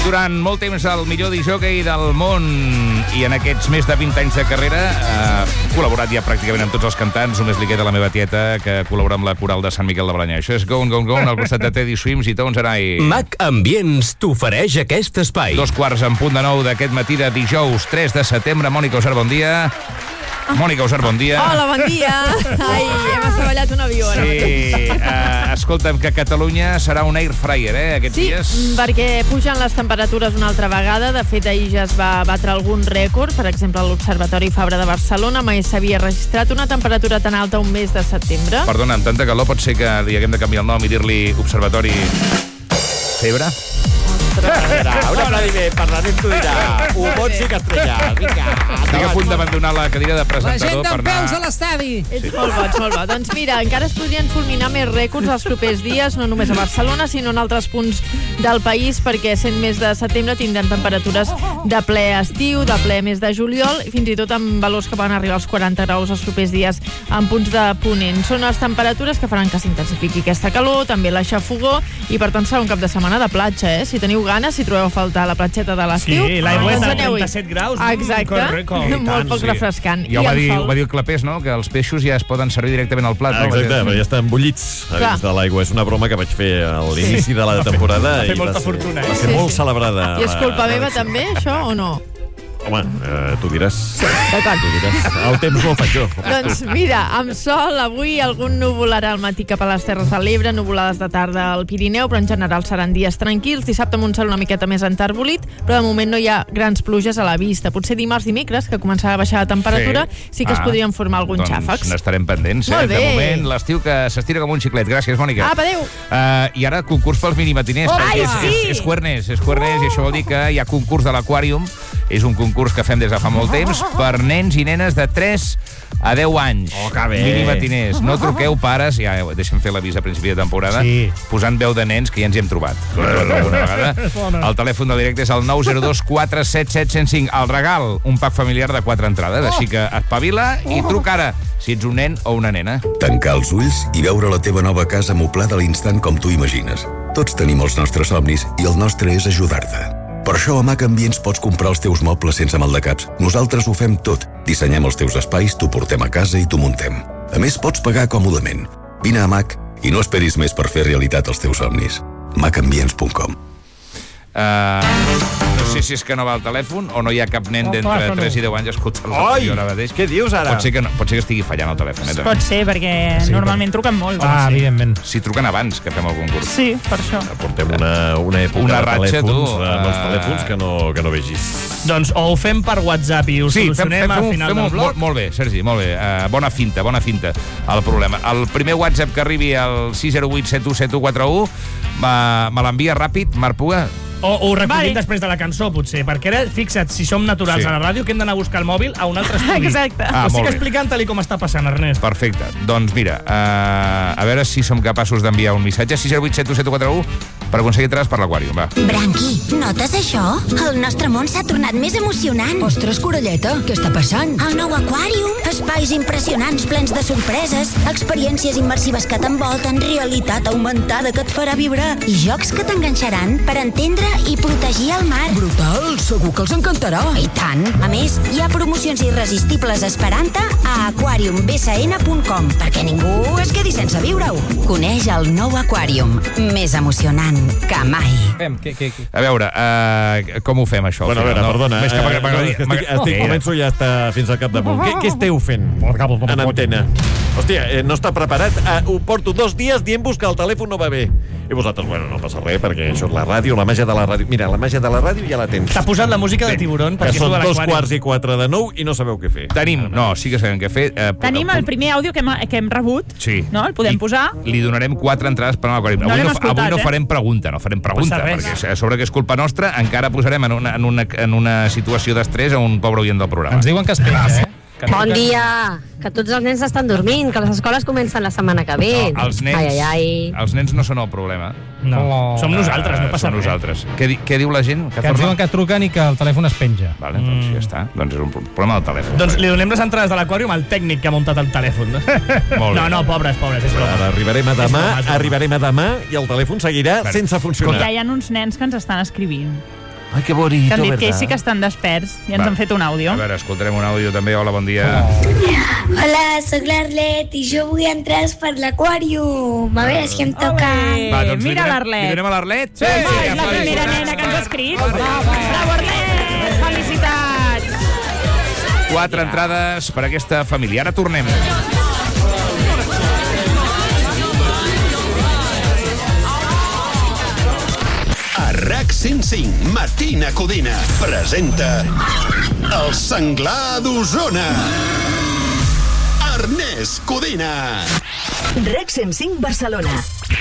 Durant molt temps el millor discjòquei del món i en aquests més de 20 anys de carrera ha col·laborat ja pràcticament amb tots els cantants. Només li queda la meva tieta, que col·labora amb la coral de Sant Miquel de Balanyà. Això és Gone, Gone, Gone, al costat de Teddy Swims i Tones and I. Mac Ambients t'ofereix aquest espai. 2:15 d'aquest matí de dijous 3 de setembre. Mònica Usar, bon dia. Mònica Usar, bon dia. Hola, bon dia. Ai, hem assaballat un avió ara mateix. Escolta'm, que Catalunya serà un air fryer, aquests dies. Sí, perquè pugen les temperatures una altra vegada. De fet, ahir ja es va batre algun rècord. Per exemple, a l'Observatori Fabra de Barcelona mai s'havia registrat una temperatura tan alta un mes de setembre. Perdona, amb tanta calor pot ser que li haguem de canviar el nom i dir-li Observatori Febre? Un aplaudiment per la nit, t'ho dirà. Un bon sí que estrella. Vinga, estic a punt d'abandonar la cadira de presentador per anar... La gent d'en peus a l'estadi. Ets molt boig, molt bo. Doncs mira, encara es podrien fulminar més rècords els propers dies, no només a Barcelona, sinó en altres punts del país, perquè sent mes de setembre tindran temperatures de ple estiu, de ple mes de juliol, i fins i tot amb valors que van arribar als 40 graus els propers dies en punts de Ponent. Són les temperatures que faran que s'intensifiqui aquesta calor, també la xafogor, i per tant serà un cap de setmana de platja, Si teniu ganes, si trobeu a faltar la platgeta de l'estiu... Sí, l'aigua és a 37 graus. Exacte, molt poc refrescant. Ja ho va dir el Clapés, no?, que els peixos ja es poden servir directament al plat. Exacte, però ja estan bullits a dins de l'aigua. És una broma que vaig fer a l'inici de la temporada. Va fer molta fortuna. Va ser molt celebrada. I és culpa meva també, això, o no? Home, tu diràs. D'acord. El temps no ho faig jo. Doncs mira, amb sol, avui algun nuvolarà al matí cap a les Terres de l'Ebre, nuvolades de tarda al Pirineu, però en general seran dies tranquils. Dissabte amb un cel una miqueta més enterbolit, però de moment no hi ha grans pluges a la vista. Potser dimarts, dimecres, que començarà a baixar la temperatura, sí que es podrien formar alguns xàfecs. Doncs n'estarem pendents. Molt bé. De moment, l'estiu que s'estira com un xiclet. Gràcies, Mònica. Apa, adéu. I ara, concurs pels minimatiners. Ai, sí! És Juernes, i això vol dir que hi ha concurs de l'Aquàrium. És un concurs que fem des de fa molt temps per nens i nenes de 3 a 10 anys. Oh, que bé! Minimatiners. No truqueu pares, ja deixem fer l'avís a principi de temporada, posant veu de nens, que ja ens hi hem trobat. Alguna vegada. El telèfon del directe és el 902 477 105. El regal, un pack familiar de 4 entrades. Així que espavila i truca ara, si ets un nen o una nena. Tancar els ulls i veure la teva nova casa moblada a l'instant com tu imagines. Tots tenim els nostres somnis i el nostre és ajudar-te. Per això a Mac Ambients pots comprar els teus mobles sense maldecaps. Nosaltres ho fem tot. Dissenyem els teus espais, t'ho portem a casa i t'ho muntem. A més, pots pagar còmodament. Vine a Mac i no esperis més per fer realitat els teus somnis. macambients.com. No sé si és que no va al telèfon o no hi ha cap nen d'entre 3 i 10 anys escoltant la ràdio ara mateix. Què dius ara? Pot ser que estigui fallant el telèfon. Pot ser, perquè normalment truquen molt. Evidentment. Si truquen abans que fem el concurs. Sí, per això. Portem una època Una ratxa, de telèfons, tu. amb els telèfons que no vegis. Doncs o ho fem per WhatsApp i ho solucionem al final del bloc. Molt bé, Sergi, molt bé. Bona finta el problema. El primer WhatsApp que arribi al 608 7171 me l'envia ràpid, Marc Puga. O ho recollim després de la cançó, potser, perquè ara, fixa't, si som naturals a la ràdio, que hem d'anar a buscar el mòbil a un altre estudi. Exacte. Ho estic explicant-te-li com està passant, Ernest. Perfecte. Doncs mira, a veure si som capaços d'enviar un missatge. 608 7171 per aconseguir entrades per l'Aquàrium, va. Branqui, notes això? El nostre món s'ha tornat més emocionant. Ostres, Coralleta, què està passant? El nou Aquàrium, espais impressionants plens de sorpreses, experiències immersives que t'envolten, realitat augmentada que et farà vibrar i jocs que t'enganxaran per entendre i protegir el mar. Brutal, segur que els encantarà. I tant. A més, hi ha promocions irresistibles esperant-te a aquariumbsn.com perquè ningú es quedi sense viure-ho. Coneix el nou Aquàrium, més emocionant que mai. A veure, com ho fem, això? Bueno, a veure, perdona. Començo ja a estar fins al capdamunt. Què esteu fent en antena? Hòstia, no està preparat. Ho porto 2 dies dient-vos que el telèfon no va bé. I vosaltres, bueno, no passa res, perquè això és la ràdio, la màgia de la ràdio. Mira, la màgia de la ràdio ja la tens. T'ha posat la música de Tiburón. Que són 2:15 de 9 i no sabeu què fer. Sí que sabem què fer. Tenim el primer àudio que hem rebut. Sí. No? El podem posar. Li donarem 4 entrades per l'Aquàrium. Avui no farem pregunta, perquè a sobre que és culpa nostra, encara posarem en una situació d'estrès a un pobre oient del programa. Ens diuen que es penja, Bon dia! Que tots els nens estan dormint, que les escoles comencen la setmana que ve. No, els nens no són el problema. No, som nosaltres, no passa res. Nosaltres. Què diu la gent? Que ens diuen que truquen i que el telèfon es penja. Vale, doncs ja està. Doncs és un problema del telèfon. Doncs li donem les entrades de l'Aquàrium al tècnic que ha muntat el telèfon. No, pobres, és broma. Ara arribarem a demà i el telèfon seguirà sense funcionar. Ja hi ha uns nens que ens estan escrivint. Ai, que bonito, que han dit ¿verdad? que ells sí que estan desperts i ens han fet un àudio. A veure, escoltarem un àudio també. Hola, bon dia. Hola, sóc l'Arlet i jo vull entrades per l'Aquàrium. A veure si em toca. Va, doncs mira l'Arlet. Li donem a l'Arlet? Sí, és la primera nena que ens ha escrit. Bravo, Arlet! Felicitats! 4 entrades per aquesta família. Ara tornem. A RAC 105, Matina Codina presenta El Senglar d'Osona. Ernest Codina. RAC 105 Barcelona.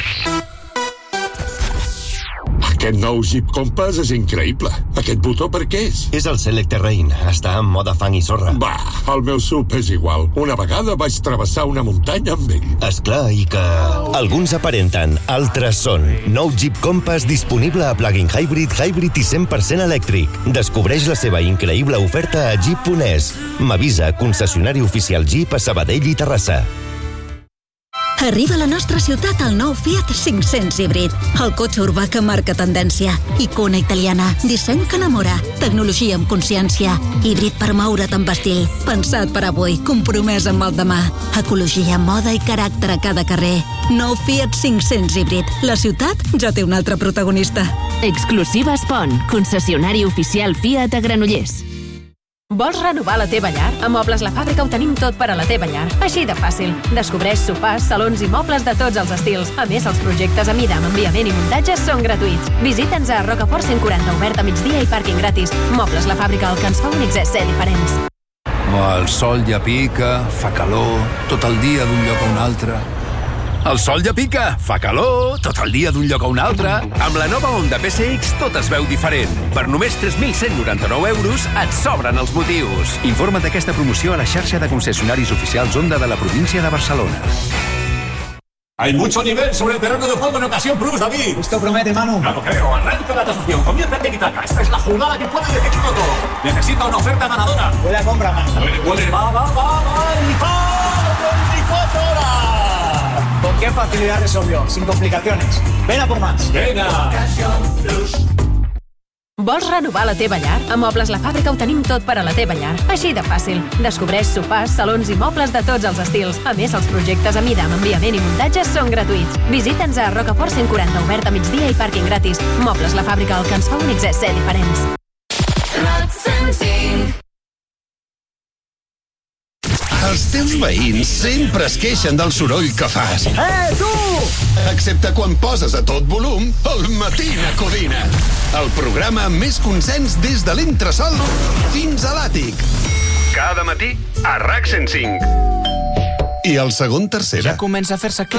Aquest nou Jeep Compass és increïble. Aquest botó per què és? És el Select Terrain. Està en mode fang i sorra. Va, el meu SUV és igual. Una vegada vaig travessar una muntanya amb ell. Esclar, i que... Alguns aparenten, altres són. Nou Jeep Compass disponible a plug-in hybrid i 100% elèctric. Descobreix la seva increïble oferta a Jeep.es. M'avisa, concessionari oficial Jeep a Sabadell i Terrassa. Arriba a la nostra ciutat el nou Fiat 500 híbrid. El cotxe urbà que marca tendència. Icona italiana. Disseny que enamora. Tecnologia amb consciència. Híbrid per moure't amb estil. Pensat per avui. Compromès amb el demà. Ecologia, moda i caràcter a cada carrer. Nou Fiat 500 híbrid. La ciutat ja té un altre protagonista. Exclusiva Espon. Concessionari oficial Fiat a Granollers. Vols renovar la teva llar? A Mobles La Fàbrica ho tenim tot per a la teva llar. Així de fàcil. Descobreix sofàs, salons i mobles de tots els estils. A més, els projectes a mida amb enviament i muntatges són gratuïts. Visita'ns a Rocafort 140, obert a migdia i pàrquing gratis. Mobles La Fàbrica, el que ens fa únics és ser diferents. El sol ja pica, fa calor, tot el dia d'un lloc a un altre. El sol ja pica, fa calor, tot el dia d'un lloc a un altre. Amb la nova Honda PCX tot es veu diferent. Per només 3.199 euros et sobren els motius. Informa't d'aquesta promoció a la xarxa de concessionaris oficials Honda de la província de Barcelona. Hay mucho nivel sobre el terreno de juego en Ocasión Plus, David. Esto promete, Manu. No lo creo. Arranca la tasación. Comienza el tiki-taka. Esta es la jugada que puede decir todo. Necesita una oferta ganadora. Buena compra, Manu. Huele, va. Y va. 24 horas. ¿Con qué facilidad resolvió? Sin complicaciones. Ven a por más. Venga. Ocasión Plus. Vols renovar la teva llar? A Mobles La Fàbrica ho tenim tot per a la teva llar. Així de fàcil. Descobreix sofàs, salons i mobles de tots els estils. A més, els projectes a mida amb enviament i muntatges són gratuïts. Visita'ns a Rocafort 140, obert a migdia i pàrquing gratis. Mobles La Fàbrica, el que ens fa únics és ser diferents. Els teus veïns sempre es queixen del soroll que fas. Tu! Excepte quan poses a tot volum el Matina Codina. El programa amb més consens des de l'entresòl fins a l'àtic. Cada matí a RAC 105. I el segon tercera. Ja comença a fer-se clar.